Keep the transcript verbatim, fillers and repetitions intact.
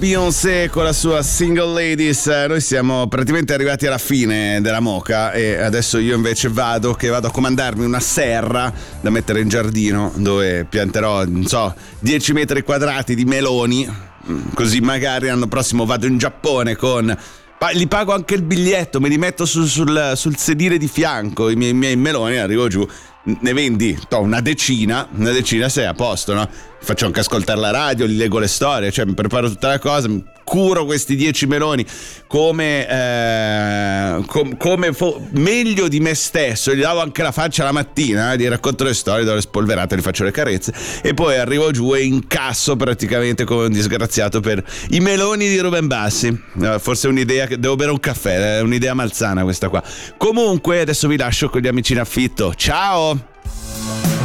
Beyoncé con la sua Single Ladies. Noi siamo praticamente arrivati alla fine della moca e adesso io invece vado che vado a comandarmi una serra da mettere in giardino dove pianterò, non so, dieci metri quadrati di meloni, così magari l'anno prossimo vado in Giappone con... Gli pago anche il biglietto, me li metto sul, sul, sul sedile di fianco, i miei, i miei meloni, arrivo giù, ne vendi to, una decina, una decina sei a posto, no? Faccio anche ascoltare la radio, gli leggo le storie, cioè mi preparo tutta la cosa, curo questi dieci meloni come, eh, com, come fo- meglio di me stesso, gli lavo anche la faccia la mattina, eh, gli racconto le storie, do le spolverate, gli faccio le carezze e poi arrivo giù e incasso praticamente come un disgraziato per i meloni di Ruben Bassi. Eh, forse è un'idea che devo bere un caffè, è un'idea malsana questa qua. Comunque adesso vi lascio con gli amici in affitto, ciao!